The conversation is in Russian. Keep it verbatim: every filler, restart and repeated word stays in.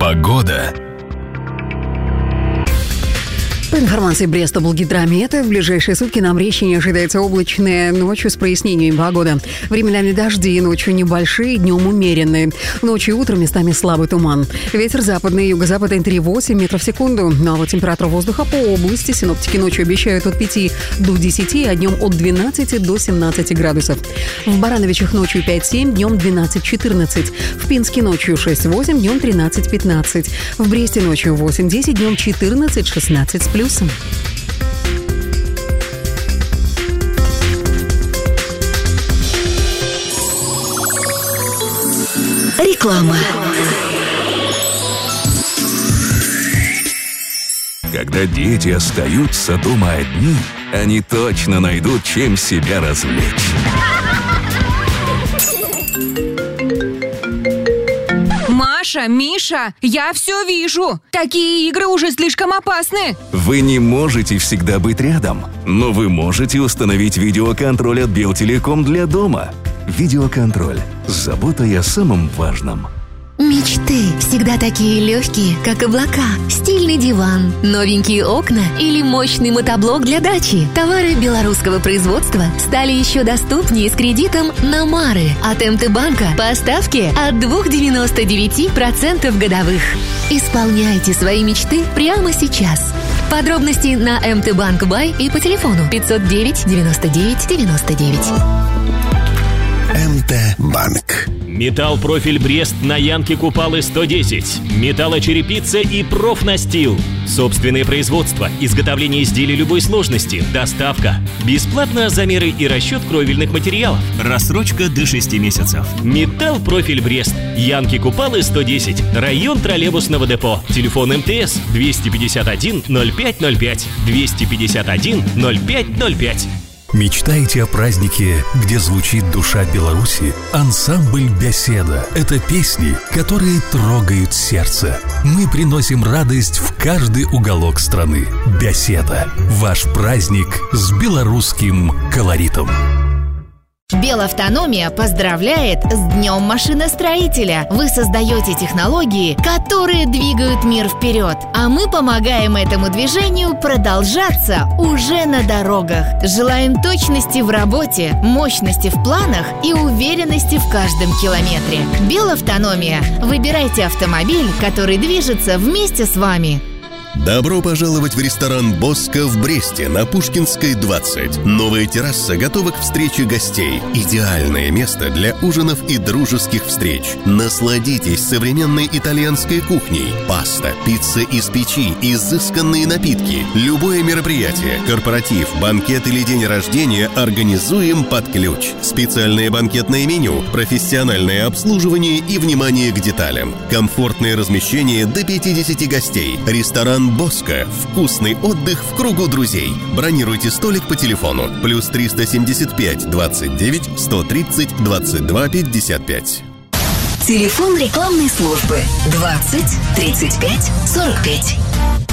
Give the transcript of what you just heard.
Погода. По информации Брест-Облгидромета, в ближайшие сутки на Мрещине ожидается облачная, ночью с прояснением погода. Временами дожди, ночью небольшие, днем умеренные. Ночью и утром местами слабый туман. Ветер западный, юго-западный три-восемь метров в секунду. Ну а вот температура воздуха по области синоптики ночью обещают от пяти до десяти, а днем от двенадцати до семнадцати градусов. В Барановичах ночью пять-семь, днем двенадцать-четырнадцать. В Пинске ночью шесть-восемь, днем тринадцать-пятнадцать. В Бресте ночью восемь-десять, днем четырнадцать-шестнадцать с плюсом. Реклама. Когда дети остаются дома одни, они точно найдут, чем себя развлечь. Маша, Миша, я все вижу. Такие игры уже слишком опасны. Вы не можете всегда быть рядом, но вы можете установить видеоконтроль от Белтелеком для дома. Видеоконтроль с заботой о самом важном. Мечты всегда такие легкие, как облака. Стильный диван, новенькие окна или мощный мотоблок для дачи. Товары белорусского производства стали еще доступнее с кредитом на Мары от эм тэ банка по ставке от два целых девяносто девять процентов годовых. Исполняйте свои мечты прямо сейчас. Подробности на эм тэ банк бай и по телефону пятьсот девять девяносто девять девяносто девять. эм тэ банк. Металл-профиль Брест на Янке Купалы сто десять. Металлочерепица и профнастил. Собственное производство, изготовление изделий любой сложности, доставка. Бесплатно замеры и расчет кровельных материалов. Рассрочка до шести месяцев. Металл-профиль Брест. Янки Купалы сто десять. Район троллейбусного депо. Телефон эм тэ эс двести пятьдесят один ноль пять ноль пять. двести пятьдесят один ноль пять ноль пять. Мечтаете о празднике, где звучит душа Беларуси? Ансамбль «Беседа» — это песни, которые трогают сердце. Мы приносим радость в каждый уголок страны. «Беседа» — ваш праздник с белорусским колоритом. Белавтономия поздравляет с Днем машиностроителя. Вы создаете технологии, которые двигают мир вперед, а мы помогаем этому движению продолжаться уже на дорогах. Желаем точности в работе, мощности в планах и уверенности в каждом километре. Белавтономия. Выбирайте автомобиль, который движется вместе с вами. Добро пожаловать в ресторан «Боско» в Бресте на Пушкинской, двадцать. Новая терраса готова к встрече гостей. Идеальное место для ужинов и дружеских встреч. Насладитесь современной итальянской кухней. Паста, пицца из печи, изысканные напитки. Любое мероприятие, корпоратив, банкет или день рождения организуем под ключ. Специальное банкетное меню, профессиональное обслуживание и внимание к деталям. Комфортное размещение до пятидесяти гостей. Ресторан «Боско». Вкусный отдых в кругу друзей. Бронируйте столик по телефону. Плюс триста семьдесят пять двадцать девять сто тридцать двадцать два пятьдесят пять. Телефон рекламной службы двадцать тридцать пять сорок пять.